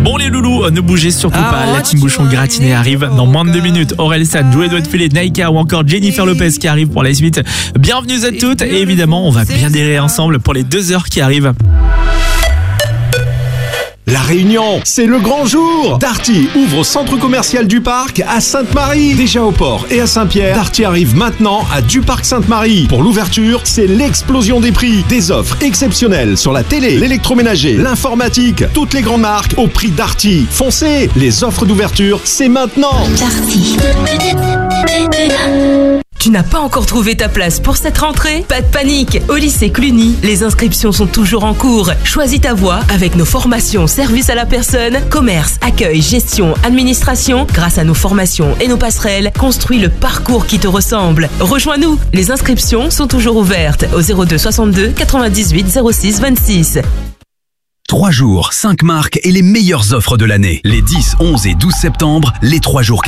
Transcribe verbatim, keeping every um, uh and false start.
Bon les loulous, ne bougez surtout Ah, pas, la team bouchon gratiné arrive dans moins de deux minutes. Aurel San, Joey Doit Filet, Naika ou encore Jennifer Lopez qui arrive pour la suite. Bienvenue à toutes et évidemment on va bien délirer ensemble pour les deux heures qui arrivent. La Réunion, c'est le grand jour. Darty ouvre au centre commercial du Parc à Sainte-Marie. Déjà au port et à Saint-Pierre, Darty arrive maintenant à Du Parc Sainte-Marie. Pour l'ouverture, c'est l'explosion des prix. Des offres exceptionnelles sur la télé, l'électroménager, l'informatique, toutes les grandes marques au prix Darty. Foncez, les offres d'ouverture, c'est maintenant. Darty. Tu n'as pas encore trouvé ta place pour cette rentrée? Pas de panique! Au lycée Cluny, les inscriptions sont toujours en cours. Choisis ta voie avec nos formations service à la personne, commerce, accueil, gestion, administration. Grâce à nos formations et nos passerelles, construis le parcours qui te ressemble. Rejoins-nous! Les inscriptions sont toujours ouvertes au zéro deux soixante-deux quatre-vingt-dix-huit zéro six vingt-six. Trois jours, cinq marques et les meilleures offres de l'année. Les dix, onze et douze septembre, les trois jours